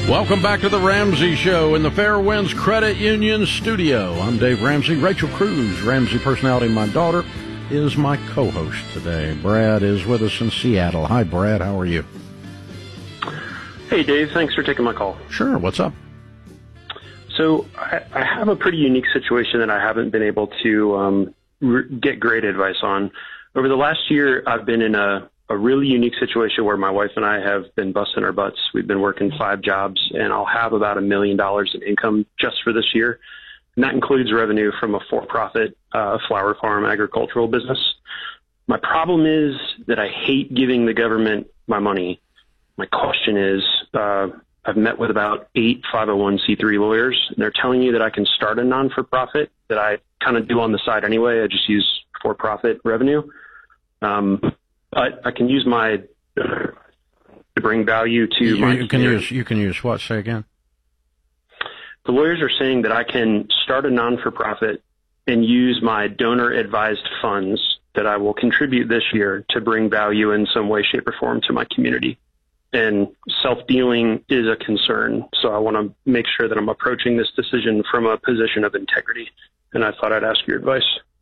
Welcome back to the Ramsey Show in the Fairwinds Credit Union studio. I'm Dave Ramsey. Rachel Cruz, Ramsey personality, my daughter, is my co-host today. Brad is with us in Seattle. Hi, Brad. How are you? Hey, Dave. Thanks for taking my call. Sure. What's up? So I have a pretty unique situation that I haven't been able to get great advice on. Over the last year, I've been in a really unique situation where my wife and I have been busting our butts. We've been working 5 jobs, and I'll have about $1 million in income just for this year. And that includes revenue from a for-profit flower farm agricultural business. My problem is that I hate giving the government my money. My question is, I've met with about 8 501c3 lawyers, and they're telling me that I can start a non-for-profit that I kind of do on the side anyway. I just use for-profit revenue. But I can use my to bring value to my community. You can use what? Say again. The lawyers are saying that I can start a non-for-profit and use my donor-advised funds that I will contribute this year to bring value in some way, shape, or form to my community. And self-dealing is a concern, so I want to make sure that I'm approaching this decision from a position of integrity. And I thought I'd ask your advice.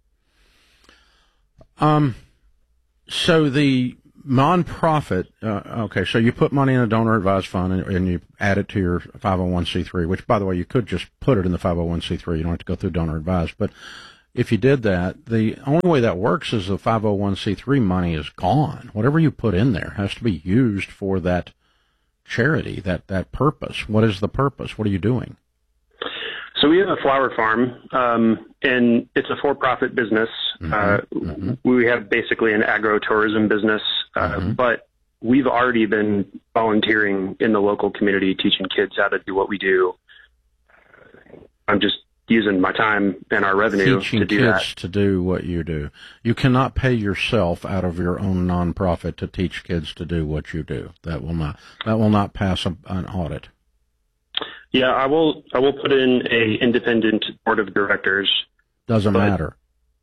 So the nonprofit, okay, so you put money in a donor-advised fund and you add it to your 501c3, which, by the way, you could just put it in the 501c3. You don't have to go through donor-advised. But if you did that, the only way that works is the 501c3 money is gone. Whatever you put in there has to be used for that charity, that purpose. What is the purpose? What are you doing? So we have a flower farm, and it's a for-profit business. We have basically an agro-tourism business, but we've already been volunteering in the local community, teaching kids how to do what we do. I'm just using my time and our revenue to do that. Kids to do what you do. You cannot pay yourself out of your own nonprofit to teach kids to do what you do. That will not pass an audit. Yeah, I will put in a independent board of directors. Doesn't matter.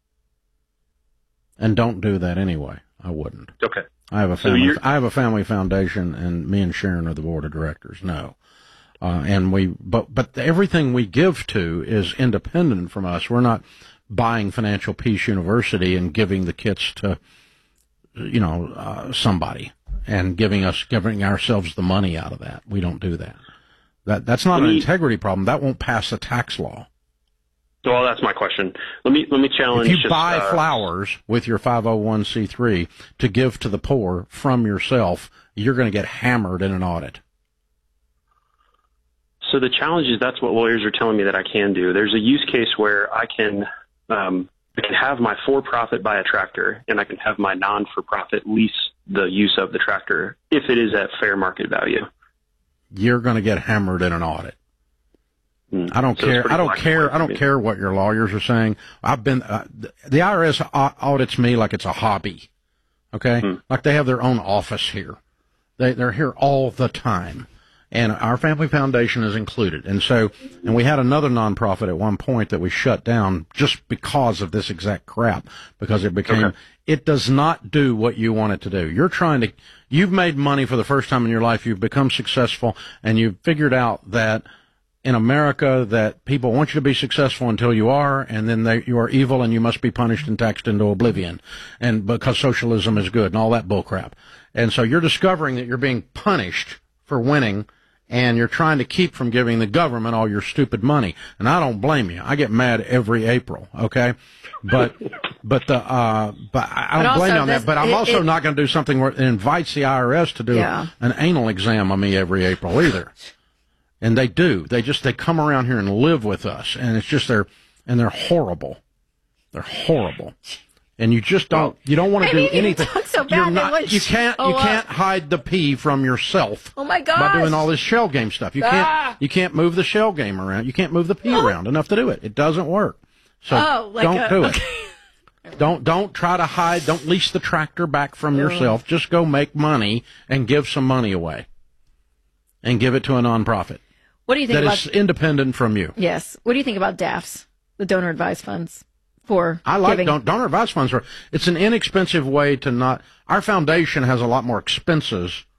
And don't do that anyway. I wouldn't. Okay. I have a family foundation, and me and Sharon are the board of directors. No. But everything we give to is independent from us. We're not buying Financial Peace University and giving the kits to, somebody and giving ourselves the money out of that. We don't do that. That's not an integrity problem. That won't pass a tax law. Well, that's my question. Let me challenge. If you buy flowers with your 501c3 to give to the poor from yourself, you're going to get hammered in an audit. So the challenge is that's what lawyers are telling me that I can do. There's a use case where I can have my for-profit buy a tractor, and I can have my non-for-profit lease the use of the tractor if it is at fair market value. You're going to get hammered in an audit. I don't care. I don't care what your lawyers are saying. The IRS audits me like it's a hobby. Okay. Like they have their own office here. They're here all the time. And our family foundation is included. And we had another nonprofit at one point that we shut down just because of this exact crap, because it became, it does not do what you want it to do. You've made money for the first time in your life. You've become successful, and you've figured out that in America that people want you to be successful until you are, and then you are evil and you must be punished and taxed into oblivion. And because socialism is good and all that bullcrap. And so you're discovering that you're being punished for winning, and you're trying to keep from giving the government all your stupid money. And I don't blame you. I get mad every April, okay? But I don't blame you on that. But I'm also not going to do something where it invites the IRS to do an anal exam on me every April either. And they do. They come around here and live with us. And it's just they're horrible. They're horrible. And you just don't want to do anything. You can't hide the pee from yourself. Oh my God! By doing all this shell game stuff. You can't move the shell game around. You can't move the pee around enough to do it. It doesn't work. So don't do it. Don't try to hide. Don't lease the tractor back from yourself. Just go make money and give some money away. And give it to a nonprofit. What do you think that is independent from you? Yes. What do you think about DAFs, the donor advised funds? I like donor advised funds. It's an inexpensive way to not. Our foundation has a lot more expenses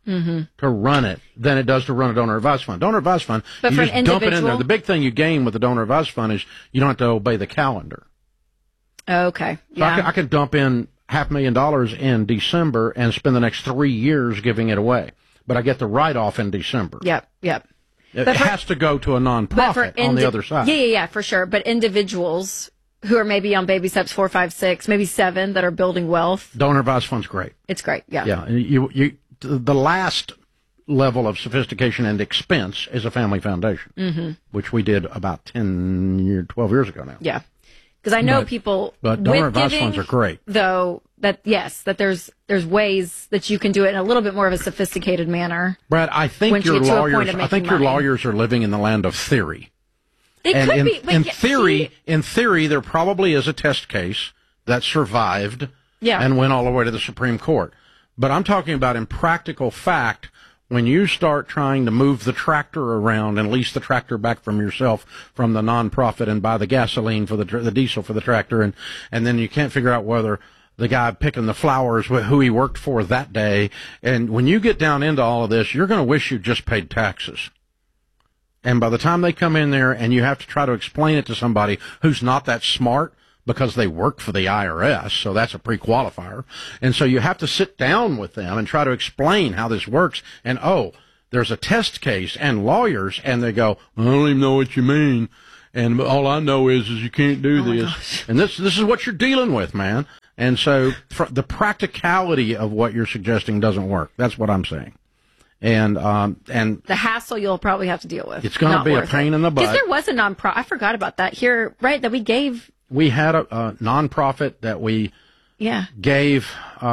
to run it than it does to run a donor advised fund. Donor advised fund, but you for just dump it in there. The big thing you gain with the donor advised fund is you don't have to obey the calendar. Okay. Yeah. So I could dump in $500,000 in December and spend the next 3 years giving it away. But I get the write-off in December. Yep. It has to go to a nonprofit on the other side. Yeah, for sure. But individuals who are maybe on baby steps 4, 5, 6, maybe 7 that are building wealth. Donor advised fund's great. It's great. Yeah. Yeah. The last level of sophistication and expense is a family foundation, which we did about 12 years ago now. Yeah. Because I know people, but donor advised funds are great. Though that there's ways that you can do it in a little bit more of a sophisticated manner. Brad, I think your lawyers are living in the land of theory. They could be. In theory, there probably is a test case that survived and went all the way to the Supreme Court. But I'm talking about in practical fact. When you start trying to move the tractor around and lease the tractor back from yourself from the nonprofit and buy the gasoline for the diesel for the tractor, and then you can't figure out whether the guy picking the flowers who he worked for that day, and when you get down into all of this, you're going to wish you just paid taxes. And by the time they come in there and you have to try to explain it to somebody who's not that smart, because they work for the IRS, so that's a pre-qualifier. And so you have to sit down with them and try to explain how this works. And, there's a test case and lawyers, and they go, I don't even know what you mean. And all I know is you can't do this. And this is what you're dealing with, man. And so the practicality of what you're suggesting doesn't work. That's what I'm saying. And the hassle you'll probably have to deal with. It's going to be a pain in the butt. Because there was a nonprofit. I forgot about that here, right? That we gave. We had a nonprofit that we gave,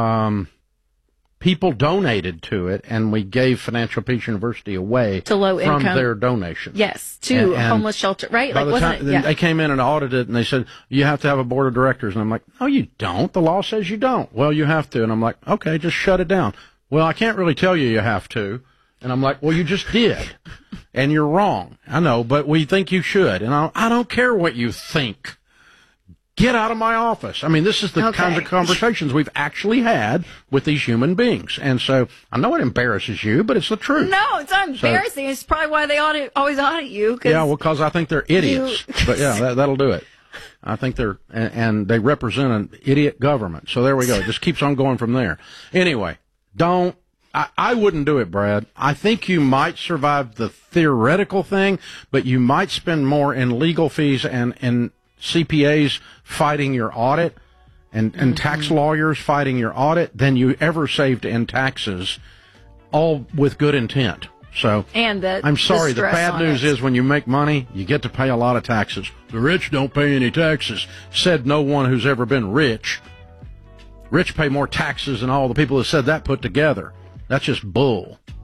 people donated to it, and we gave Financial Peace University away to low income from their donation. Yes, to homeless shelter, right? By the time they came in and audited it, and they said, you have to have a board of directors. And I'm like, no, you don't. The law says you don't. Well, you have to. And I'm like, okay, just shut it down. Well, I can't really tell you have to. And I'm like, well, you just did. And you're wrong. I know, but we think you should. And I don't care what you think. Get out of my office. I mean, this is the kinds of conversations we've actually had with these human beings. And so I know it embarrasses you, but it's the truth. No, it's not embarrassing. It's probably why they always audit you. Yeah, well, because I think they're idiots. But yeah, that'll do it. I think and they represent an idiot government. So there we go. It just keeps on going from there. Anyway, I wouldn't do it, Brad. I think you might survive the theoretical thing, but you might spend more in legal fees and CPAs fighting your audit and tax lawyers fighting your audit than you ever saved in taxes, all with good intent. So I'm sorry, the bad news is when you make money, you get to pay a lot of taxes. The rich don't pay any taxes, said no one who's ever been rich. Rich pay more taxes than all the people that said that put together. That's just bull.